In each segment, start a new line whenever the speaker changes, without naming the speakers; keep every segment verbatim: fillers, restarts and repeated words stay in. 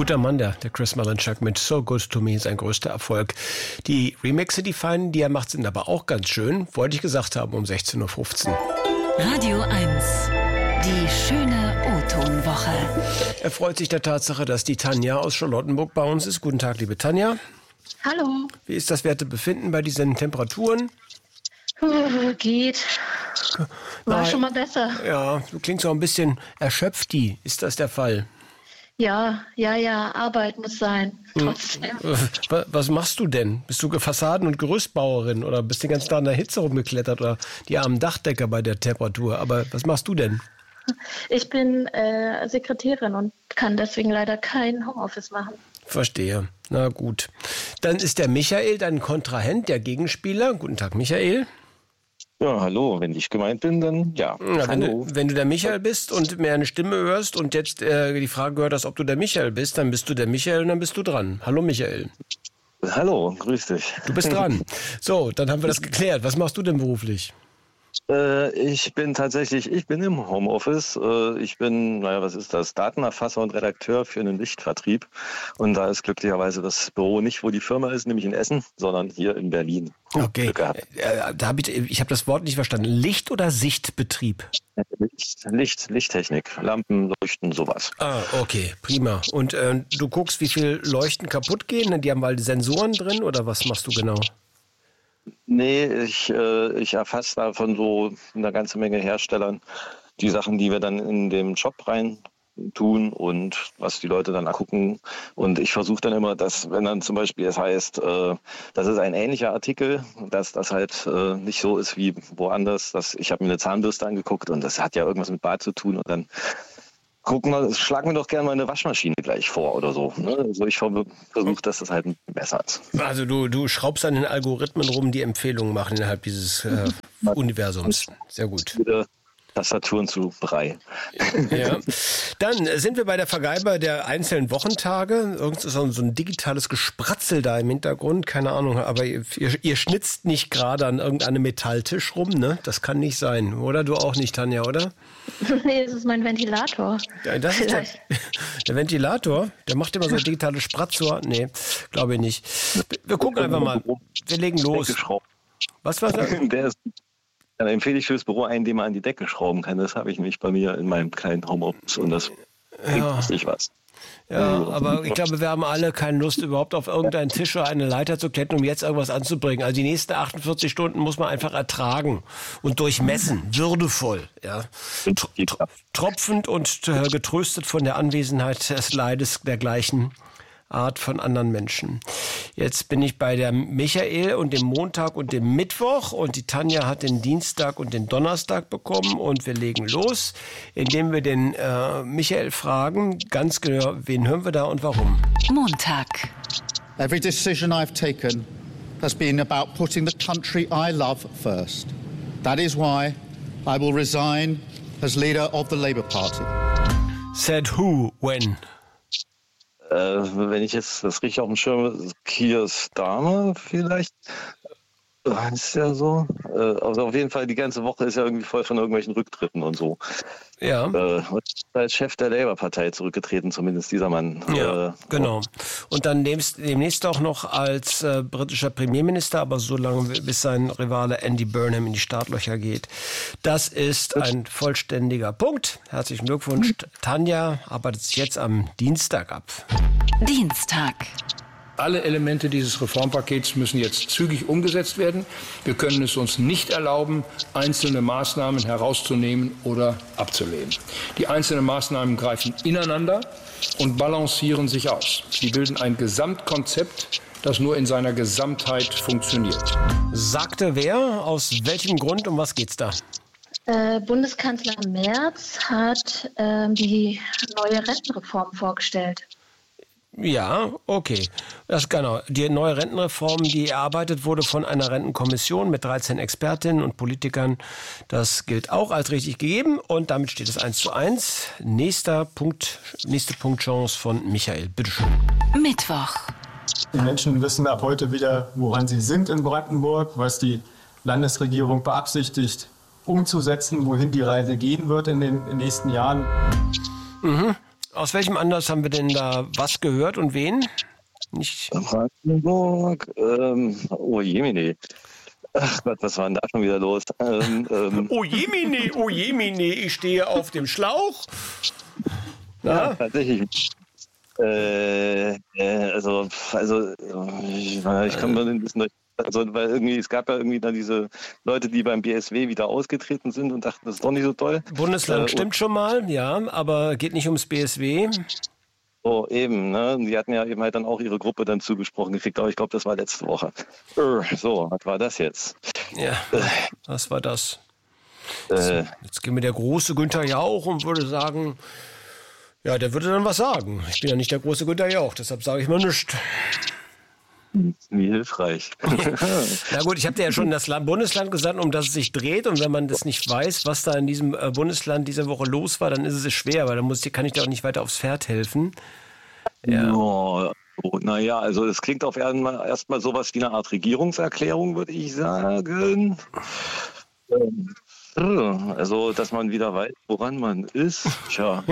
Guter Mann, der, der Chris Malinchak mit So Good To Me, sein größter Erfolg. Die Remixe, die feinen, die er macht, sind aber auch ganz schön. Wollte ich gesagt haben um sechzehn Uhr fünfzehn.
Radio eins, die schöne O-Ton-Woche.
Er freut sich der Tatsache, dass die Tanja aus Charlottenburg bei uns ist. Guten Tag, liebe Tanja.
Hallo.
Wie ist das Wertebefinden bei diesen Temperaturen?
Uh, geht. War
Nein.
schon mal besser.
Ja, du klingst auch ein bisschen erschöpft. Die. Ist das der Fall?
Ja, ja, ja, Arbeit muss sein. Trotzdem.
Hm. Was machst du denn? Bist du Fassaden- und Gerüstbauerin oder bist du den ganzen Tag in der Hitze rumgeklettert oder die armen Dachdecker bei der Temperatur? Aber was machst du denn?
Ich bin äh, Sekretärin und kann deswegen leider kein Homeoffice machen.
Verstehe. Na gut. Dann ist der Michael dein Kontrahent, der Gegenspieler. Guten Tag, Michael.
Ja, hallo, wenn ich gemeint bin, dann ja.
Ja, wenn,
hallo.
du, wenn du der Michael bist und mir eine Stimme hörst und jetzt äh, die Frage gehört hast, ob du der Michael bist, dann bist du der Michael und dann bist du dran. Hallo Michael.
Hallo, grüß dich.
Du bist dran. So, dann haben wir das geklärt. Was machst du denn beruflich?
Äh, ich bin tatsächlich, ich bin im Homeoffice. Äh, ich bin, naja, was ist das? Datenerfasser und Redakteur für einen Lichtvertrieb. Und da ist glücklicherweise das Büro nicht, wo die Firma ist, nämlich in Essen, sondern hier in Berlin.
Okay. Äh, da hab ich ich habe das Wort nicht verstanden. Licht- oder Sichtbetrieb?
Licht, Licht, Lichttechnik, Lampen, Leuchten, sowas.
Ah, okay, prima. Und äh, du guckst, wie viel Leuchten kaputt gehen? Die haben halt Sensoren drin oder was machst du genau?
Nee, ich, äh, ich erfasse da von so einer ganzen Menge Herstellern die Sachen, die wir dann in dem Shop rein tun und was die Leute dann gucken. Und ich versuche dann immer, dass, wenn dann zum Beispiel es heißt, äh, das ist ein ähnlicher Artikel, dass das halt äh, nicht so ist wie woanders. Dass ich habe mir eine Zahnbürste angeguckt und das hat ja irgendwas mit Bart zu tun und dann gucken wir, schlagen wir doch gerne mal eine Waschmaschine gleich vor oder so. Ne? Also ich versuche, dass das halt besser ist.
Also du, du schraubst an den Algorithmen rum, die Empfehlungen machen innerhalb dieses äh, Universums. Sehr gut.
Tastaturen zu Brei.
Ja. Dann sind wir bei der Vergabe der einzelnen Wochentage. Irgend ist so ein digitales Gespratzel da im Hintergrund. Keine Ahnung, aber ihr, ihr schnitzt nicht gerade an irgendeinem Metalltisch rum, ne? Das kann nicht sein. Oder du auch nicht, Tanja, oder?
Nee, das ist mein Ventilator.
Ja, das ist der, der Ventilator. Der macht immer so ein digitales Spratzor. Nee, glaube ich nicht. Wir gucken einfach mal. Wir legen los. Was war das?
Der ist Dann empfehle ich fürs Büro einen, den man an die Decke schrauben kann. Das habe ich nämlich bei mir in meinem kleinen Homeoffice und das bringt
ja.
nicht was.
Ja, aber ich glaube, wir haben alle keine Lust, überhaupt auf irgendeinen Tisch oder eine Leiter zu klettern, um jetzt irgendwas anzubringen. Also die nächsten achtundvierzig Stunden muss man einfach ertragen und durchmessen, würdevoll, ja. Tr- tropfend und äh, getröstet von der Anwesenheit des Leides der gleichen Art von anderen Menschen. Jetzt bin ich bei der Michael und dem Montag und dem Mittwoch und die Tanja hat den Dienstag und den Donnerstag bekommen und wir legen los, indem wir den äh, Michael fragen, ganz genau, wen hören wir da und warum?
Montag.
Every decision I've taken has been about putting the country I love first. That is why I will resign as leader of the Labour Party.
Said who, when?
Äh, wenn ich jetzt das richtig auf dem Schirm habe, Keir Starmer vielleicht. Ist ja so. Äh, also auf jeden Fall, die ganze Woche ist ja irgendwie voll von irgendwelchen Rücktritten und so.
Ja.
Äh, und als Chef der Labour-Partei zurückgetreten, zumindest dieser Mann.
Ja,
äh,
genau. Und dann demnächst, demnächst auch noch als äh, britischer Premierminister, aber so lange, bis sein Rivale Andy Burnham in die Startlöcher geht. Das ist ein vollständiger Punkt. Herzlichen Glückwunsch. Tanja arbeitet sich jetzt am Dienstag ab.
Dienstag.
Alle Elemente dieses Reformpakets müssen jetzt zügig umgesetzt werden. Wir können es uns nicht erlauben, einzelne Maßnahmen herauszunehmen oder abzulehnen. Die einzelnen Maßnahmen greifen ineinander und balancieren sich aus. Sie bilden ein Gesamtkonzept, das nur in seiner Gesamtheit funktioniert.
Sagte wer? Aus welchem Grund? Um was geht's da?
Äh, Bundeskanzler Merz hat äh, die neue Rentenreform vorgestellt.
Ja, okay. Das genau. Die neue Rentenreform, die erarbeitet wurde von einer Rentenkommission mit dreizehn Expertinnen und Politikern, das gilt auch als richtig gegeben und damit steht es eins zu eins. Nächster Punkt, nächste Punktchance von Michael. Bitteschön.
Mittwoch.
Die Menschen wissen ab heute wieder, woran sie sind in Brandenburg, was die Landesregierung beabsichtigt umzusetzen, wohin die Reise gehen wird in den nächsten Jahren.
Mhm. Aus welchem Anlass haben wir denn da was gehört und wen? Nicht.
Brandenburg, ähm, oh Jemine. Ach Gott, was war denn da schon wieder los? Ähm, ähm,
oh Jemine, oh Jemine, ich stehe auf dem Schlauch.
ja,
Ja,
tatsächlich. Äh, äh, also, also ich, ich kann mal ein bisschen durch. Also, weil irgendwie, es gab ja irgendwie dann diese Leute, die beim B S W wieder ausgetreten sind und dachten, das ist doch nicht so toll.
Bundesland
äh,
stimmt schon mal, ja, aber geht nicht ums B S W.
Oh, eben, ne? Die hatten ja eben halt dann auch ihre Gruppe dann zugesprochen gekriegt, aber ich glaube, das war letzte Woche. So, was war das jetzt?
Ja, was war das?
Äh,
Jetzt gehen wir der große Günther Jauch und würde sagen, ja, der würde dann was sagen. Ich bin ja nicht der große Günther Jauch, deshalb sage ich mal nichts.
Wie hilfreich.
Na gut, ich habe dir ja schon das Land, Bundesland gesagt, um das es sich dreht. Und wenn man das nicht weiß, was da in diesem äh, Bundesland diese Woche los war, dann ist es schwer, weil dann muss, kann ich dir auch nicht weiter aufs Pferd helfen. Ja.
Oh, oh, naja, also es klingt auf erstmal erstmal sowas wie eine Art Regierungserklärung, würde ich sagen. Ähm, Also, dass man wieder weiß, woran man ist. Tja.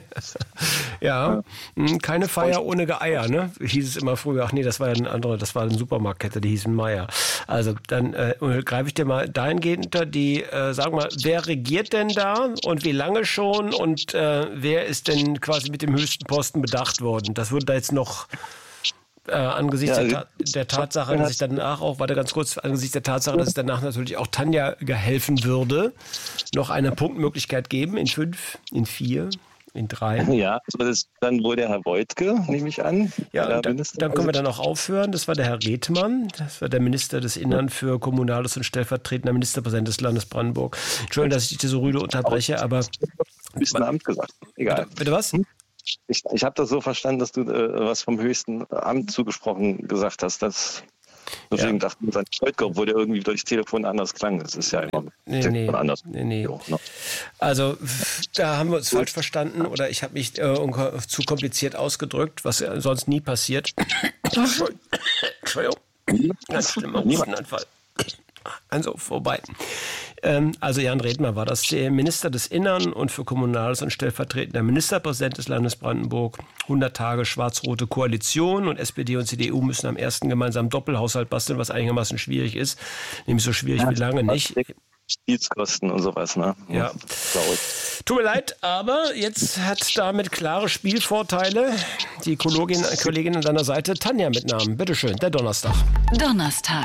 Ja, ja. Keine Feier ohne Geeier, ne? Hieß es immer früher. Ach nee, das war ja eine andere, das war eine Supermarktkette, die hieß Meier. Also, dann äh, greife ich dir mal dahingehend unter die, äh, sag mal, wer regiert denn da und wie lange schon und äh, wer ist denn quasi mit dem höchsten Posten bedacht worden? Das würde da jetzt noch Äh, angesichts ja, der, Ta- der Tatsache, dass ich danach auch, warte ganz kurz, angesichts der Tatsache, dass ich danach natürlich auch Tanja helfen würde, noch eine Punktmöglichkeit geben in fünf, in vier, in drei.
Ja, das ist dann wohl der Herr Woidke, nehme ich an.
Ja, und dann, dann können wir dann auch aufhören. Das war der Herr Redmann, das war der Minister des Innern für Kommunales und stellvertretender Ministerpräsident des Landes Brandenburg. Entschuldigung, dass ich dich so rüde unterbreche, aber...
Du bist ein Amt gesagt. Egal.
Bitte, bitte was? Hm?
Ich, ich habe das so verstanden, dass du äh, was vom höchsten Amt zugesprochen gesagt hast. Das, deswegen ja. dachte ich, sein Woidke, obwohl der irgendwie durchs Telefon anders klang. Das ist ja immer
nee, nee,
anders.
Nee, nee.
Jo, ne?
Also da haben wir uns falsch verstanden oder ich habe mich äh, zu kompliziert ausgedrückt, was ja sonst nie passiert. Entschuldigung. Ganz schlimmer Hustenanfall. Also vorbei. Ähm, also Jan Redmer war das, der Minister des Innern und für Kommunales und stellvertretender Ministerpräsident des Landes Brandenburg. hundert Tage schwarz-rote Koalition und S P D und C D U müssen am ersten gemeinsamen Doppelhaushalt basteln, was einigermaßen schwierig ist. Nämlich so schwierig wie lange nicht.
Dienstkosten und sowas, ne?
Ja. Tut mir leid, aber jetzt hat damit klare Spielvorteile die Kollegin, Kollegin an deiner Seite, Tanja mit Namen. Bitteschön, der Donnerstag.
Donnerstag.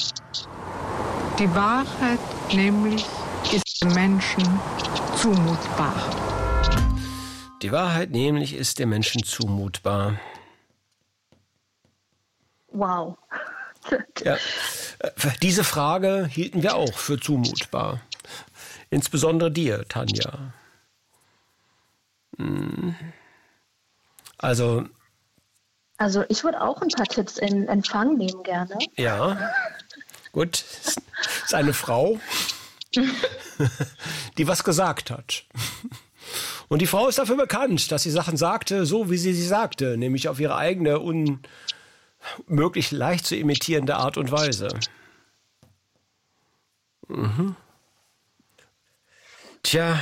Die Wahrheit nämlich ist dem Menschen zumutbar.
Die Wahrheit nämlich ist dem Menschen zumutbar.
Wow.
Ja, diese Frage hielten wir auch für zumutbar. Insbesondere dir, Tanja. Also...
Also ich würde auch ein paar Tipps in Empfang nehmen gerne.
Ja, gut. Ist eine Frau, die was gesagt hat. Und die Frau ist dafür bekannt, dass sie Sachen sagte, so wie sie sie sagte, nämlich auf ihre eigene, unmöglich leicht zu imitierende Art und Weise. Mhm. Tja.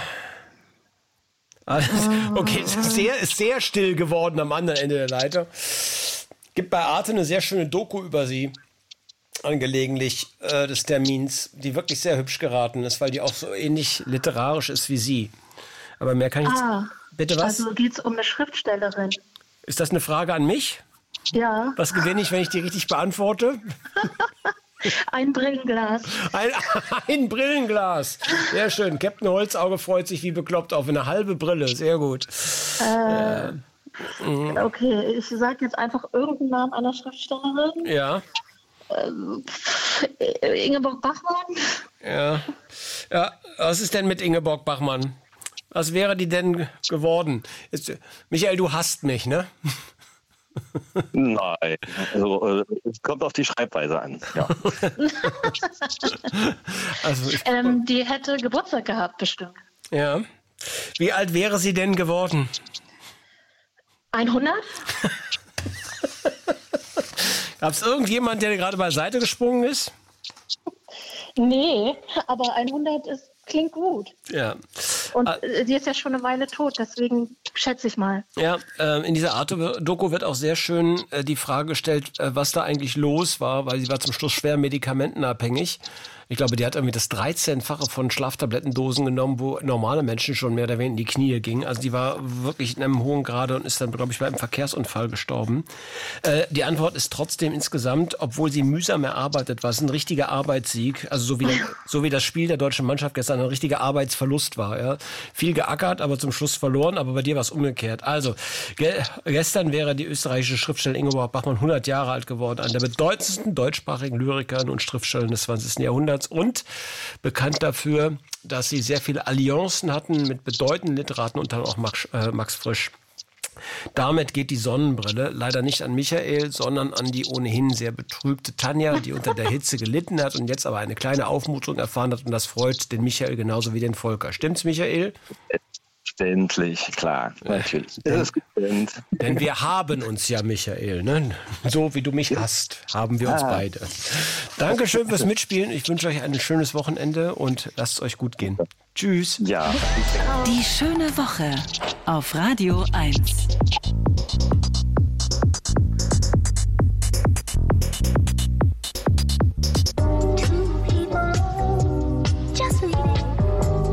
Okay, es ist sehr, ist sehr still geworden am anderen Ende der Leiter. Gibt bei Arte eine sehr schöne Doku über sie, angelegentlich äh, des Termins, die wirklich sehr hübsch geraten ist, weil die auch so ähnlich literarisch ist wie sie. Aber mehr kann ich
ah,
jetzt... Bitte was?
Also geht es um eine Schriftstellerin.
Ist das eine Frage an mich?
Ja.
Was gewinne ich, wenn ich die richtig beantworte?
Ein Brillenglas.
Ein, ein Brillenglas. Sehr schön. Captain Holzauge freut sich wie bekloppt auf eine halbe Brille. Sehr gut.
Äh, äh, okay, ich sage jetzt einfach irgendeinen Namen einer Schriftstellerin.
Ja.
Äh, Ingeborg Bachmann.
Ja. Ja. Was ist denn mit Ingeborg Bachmann? Was wäre die denn geworden? Jetzt, Michael, du hasst mich, ne?
Nein, also es kommt auf die Schreibweise an. Ja.
also ich,
ähm, die hätte Geburtstag gehabt, bestimmt.
Ja. Wie alt wäre sie denn geworden?
hundert?
Gab es irgendjemand, der gerade beiseite gesprungen ist?
Nee, aber hundert ist, klingt gut.
Ja.
Und ah. die ist ja schon eine Weile tot, deswegen schätze ich mal.
Ja, äh, in dieser Arte-Doku wird auch sehr schön äh, die Frage gestellt, äh, was da eigentlich los war, weil sie war zum Schluss schwer medikamentenabhängig. Ich glaube, die hat irgendwie das dreizehnfache von Schlaftablettendosen genommen, wo normale Menschen schon mehr oder weniger in die Knie gingen. Also die war wirklich in einem hohen Grade und ist dann, glaube ich, bei einem Verkehrsunfall gestorben. Äh, die Antwort ist trotzdem insgesamt, obwohl sie mühsam erarbeitet war, es ein richtiger Arbeitssieg. Also so wie, der, so wie das Spiel der deutschen Mannschaft gestern ein richtiger Arbeitsverlust war. Ja. Viel geackert, aber zum Schluss verloren. Aber bei dir war es umgekehrt. Also ge- gestern wäre die österreichische Schriftstellerin Ingeborg Bachmann hundert Jahre alt geworden. Eine der bedeutendsten deutschsprachigen Lyrikerinnen und Schriftstellerinnen des zwanzigsten Jahrhunderts. Und bekannt dafür, dass sie sehr viele Allianzen hatten mit bedeutenden Literaten, unter anderem auch Max, äh, Max Frisch. Damit geht die Sonnenbrille leider nicht an Michael, sondern an die ohnehin sehr betrübte Tanja, die unter der Hitze gelitten hat und jetzt aber eine kleine Aufmutung erfahren hat. Und das freut den Michael genauso wie den Volker. Stimmt's, Michael?
Verständlich, klar, natürlich. Das ist gestimmt.
Denn wir haben uns ja, Michael, ne? So wie du mich hast, haben wir uns
Ah.
beide. Dankeschön fürs Mitspielen. Ich wünsche euch ein schönes Wochenende und lasst es euch gut gehen. Tschüss.
Ja.
Die schöne Woche auf Radio eins.